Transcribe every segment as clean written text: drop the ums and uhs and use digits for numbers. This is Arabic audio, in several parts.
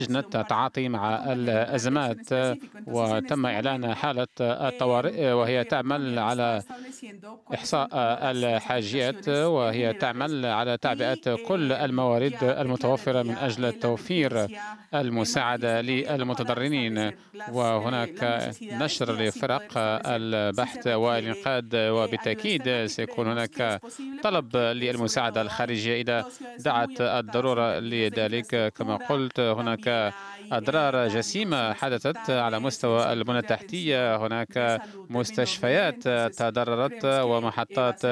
لجنة التعاطي مع الأزمات، وتم إعلان حالة الطوارئ، وهي تعمل على إحصاء الحاجيات، وهي تعمل على تعبئة كل الموارد المتوفرة من أجل توفير المساعدة للمتضررين. وهناك نشر لفرق البحث والإنقاذ، وبالتأكيد سيكون هناك طلب للمساعدة الخارجية إذا دعت الضرورة لذلك. كما قلت، هناك أضرار جسيمة حدثت على مستوى البنى التحتية، هناك مستشفيات تضررت ومحطات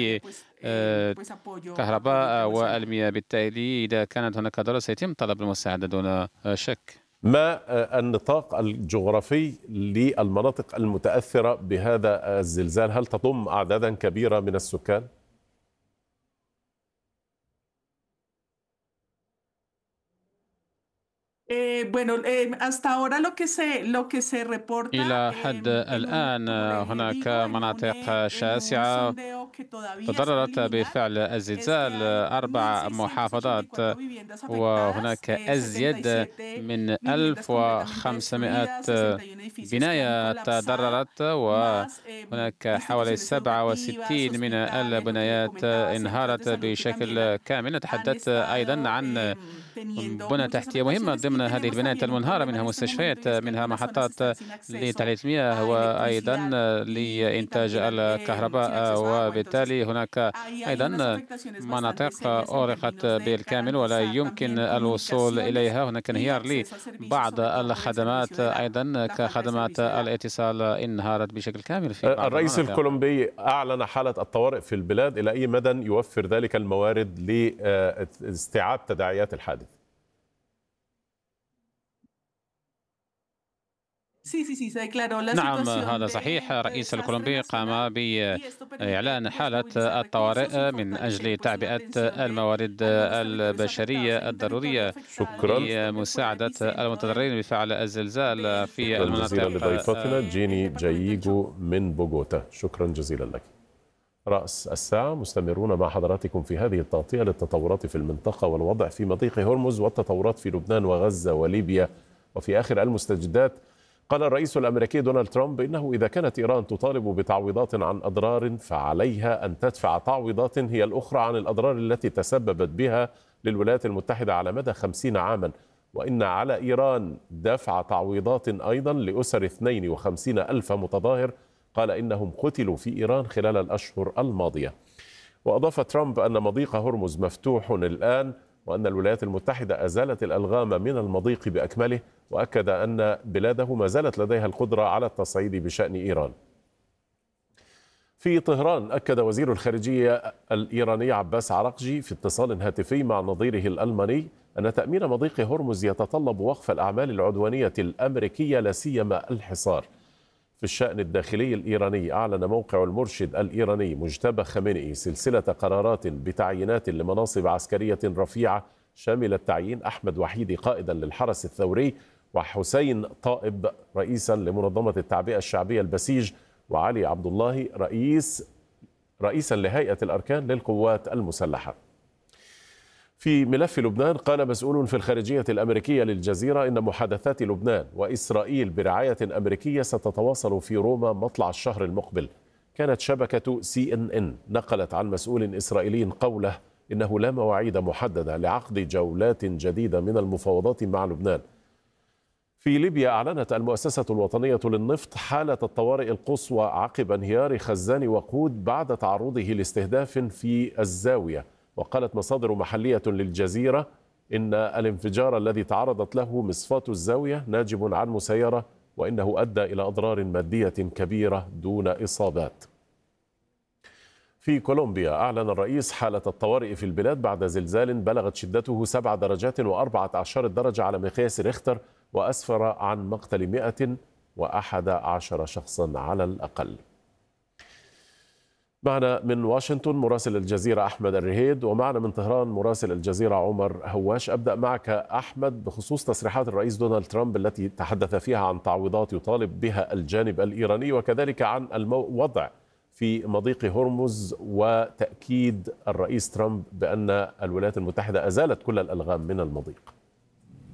لكهرباء والمياه. بالتالي إذا كانت هناك ضرورة سيتم طلب المساعدة دون شك. ما النطاق الجغرافي للمناطق المتأثرة بهذا الزلزال؟ هل تضم أعدادا كبيرة من السكان؟ إلى حد الآن هناك مناطق شاسعة تضررت بفعل الزلزال، 4 محافظات، وهناك أزيد من 1500 بناية تضررت، وهناك حوالي 67 من البنايات انهارت بشكل كامل. نتحدث أيضا عن بنى تحتية مهمة ضمن هذه البنايات المنهارة، منها مستشفيات، منها محطات لتحلية المياه، وأيضا لإنتاج الكهرباء. وبالتالي هناك أيضا مناطق أغلقت بالكامل ولا يمكن الوصول إليها. هناك انهيار لبعض الخدمات، أيضا كخدمات الاتصال انهارت بشكل كامل في بعض الرئيس المناطق. الكولومبي أعلن حالة الطوارئ في البلاد، إلى أي مدى يوفر ذلك الموارد لاستيعاب تداعيات الحادث؟ نعم، هذا صحيح. رئيس الكولومبي قام بإعلان حالة الطوارئ من أجل تعبئة الموارد البشرية الضرورية شكرا. لمساعدة المتضررين بفعل الزلزال في شكرا جزيلا المناطق. لضيفتنا جيني جاييجو من بوغوتا، شكرا جزيلا لك. رأس الساعة مستمرون مع حضراتكم في هذه التغطية للتطورات في المنطقة والوضع في مضيق هرمز والتطورات في لبنان وغزة وليبيا. وفي آخر المستجدات، قال الرئيس الأمريكي دونالد ترامب إنه إذا كانت إيران تطالب بتعويضات عن أضرار فعليها أن تدفع تعويضات هي الأخرى عن الأضرار التي تسببت بها للولايات المتحدة على مدى 50 عاما، وإن على إيران دفع تعويضات أيضا لأسر 52 ألف متظاهر قال إنهم قتلوا في إيران خلال الأشهر الماضية. وأضاف ترامب أن مضيق هرمز مفتوح الآن، وأن الولايات المتحدة أزالت الألغام من المضيق بأكمله، وأكد أن بلاده ما زالت لديها القدرة على التصعيد بشأن إيران. في طهران، أكد وزير الخارجية الإيراني عباس عراقجي في اتصال هاتفي مع نظيره الألماني أن تأمين مضيق هرمز يتطلب وقف الأعمال العدوانية الأمريكية، لا سيما الحصار. في الشأن الداخلي الإيراني، أعلن موقع المرشد الإيراني مجتبى خامنئي سلسلة قرارات بتعيينات لمناصب عسكرية رفيعة، شاملة تعيين أحمد وحيدي قائدا للحرس الثوري، وحسين طائب رئيسا لمنظمة التعبئة الشعبية البسيج، وعلي عبد الله رئيسا لهيئة الأركان للقوات المسلحة. في ملف لبنان، قال مسؤول في الخارجية الأمريكية للجزيرة إن محادثات لبنان وإسرائيل برعاية أمريكية ستتواصل في روما مطلع الشهر المقبل. كانت شبكة CNN نقلت عن مسؤول إسرائيلي قوله إنه لا مواعيد محددة لعقد جولات جديدة من المفاوضات مع لبنان. في ليبيا، أعلنت المؤسسة الوطنية للنفط حالة الطوارئ القصوى عقب انهيار خزان وقود بعد تعرضه لاستهداف في الزاوية. وقالت مصادر محلية للجزيرة إن الانفجار الذي تعرضت له مصفاة الزاوية ناجم عن مسيرة، وإنه أدى إلى أضرار مادية كبيرة دون إصابات. في كولومبيا، أعلن الرئيس حالة الطوارئ في البلاد بعد زلزال بلغت شدته 7 درجات و14 درجة على مقياس ريختر، وأسفر عن مقتل 111 شخصا على الأقل. معنا من واشنطن مراسل الجزيرة أحمد الرهيد، ومعنا من طهران مراسل الجزيرة عمر هواش. أبدأ معك أحمد بخصوص تصريحات الرئيس دونالد ترامب التي تحدث فيها عن تعويضات يطالب بها الجانب الإيراني، وكذلك عن الوضع في مضيق هرمز، وتأكيد الرئيس ترامب بأن الولايات المتحدة أزالت كل الألغام من المضيق.